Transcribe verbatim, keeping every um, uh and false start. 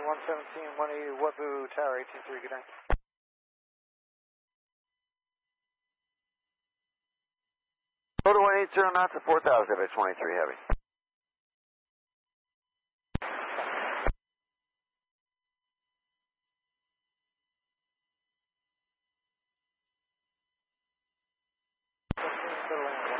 one seventeen, one eighty, Webu, Tower eighteen three, good night. Go to one eight zero knots at four thousand at twenty-three heavy. Go to land.